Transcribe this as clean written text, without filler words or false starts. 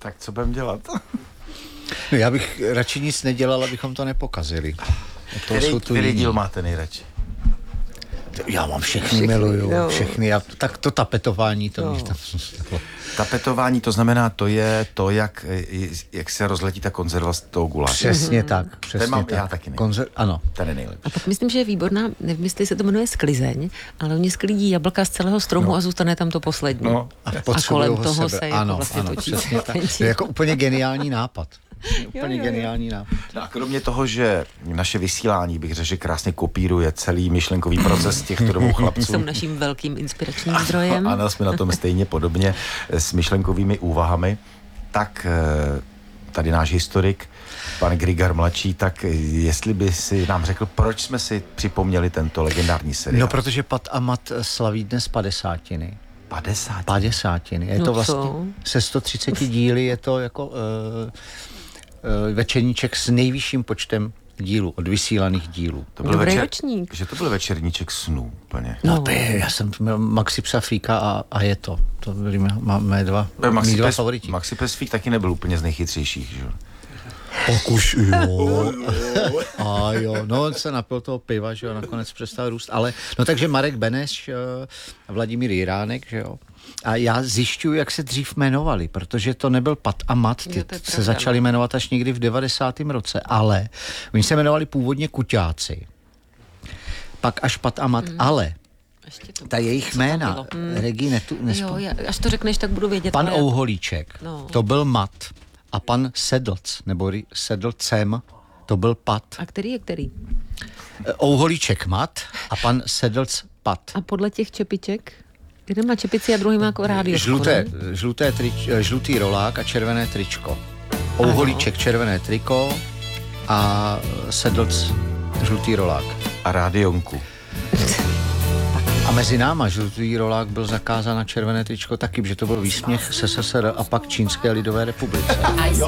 Tak co budeme dělat? No, já bych radši nic nedělal, abychom to nepokazili. Který díl máte nejradši? Já mám všechny miluju, všechny. Tak to tapetování, to mě tam... Tapetování, to znamená, to je to, jak se rozletí ta konzerva z toho guláše. Přesně tak, přesně ten mám tak. já taky Ano. Ten je nejlepší. A pak myslím, že je výborná, nevím, jestli se to jmenuje sklizeň, ale oni sklidí jablka z celého stromu a zůstane tam to poslední. No. A kolem toho se jako ano, vlastně točí. přesně tak. To je jako úplně geniální nápad. Úplně geniální nápad. No a kromě toho, že naše vysílání, bych řekl, že krásně kopíruje celý myšlenkový proces těchto dvou chlapců. Jsou naším velkým inspiračním zdrojem. Ano, jsme na tom stejně podobně s myšlenkovými úvahami. Tak tady náš historik, pan Grigar mladší, tak jestli by si nám řekl, proč jsme si připomněli tento legendární seriál? No, protože Pat a Mat slaví dnes 50. 50. Je to vlastně se 130 díly, je to jako večerníček s nejvyšším počtem dílů, odvysílaných dílů. To byl Dobrý ročník. Že to byl večerníček snů úplně. No, já jsem měl Maxi Psafíka a je to. To byly mé dva favoriti. Maxi Psafík taky nebyl úplně z nejchytřejších, že jo? Pokuš, jo. A jo, no on se napil toho piva, že jo, nakonec přestal růst, ale, no takže Marek Beneš, Vladimír Jiránek, že jo. A já zjišťuju, jak se dřív jmenovali, protože to nebyl Pat a Mat, ty se začali jmenovat až někdy v 90. roce, ale oni se jmenovali původně Kuťáci, pak až Pat a Mat, ale ta jejich jména, Regine, jo, až to řekneš, tak budu vědět. Pan Ouholíček, to byl Mat. A pan Sedlc, nebo Sedlcem, to byl Pat. A který je který? Ouholíček Mat a pan Sedlc Pat. A podle těch čepiček? Jeden má čepici a druhý má jako rádio. Žlutý rolák a červené tričko. Ouholíček červené triko a Sedlc žlutý rolák. A rádionku. A mezi náma žlutý rolák byl zakázán na červené tričko taky, protože to byl výsměch SSSR a pak Čínské lidové republice.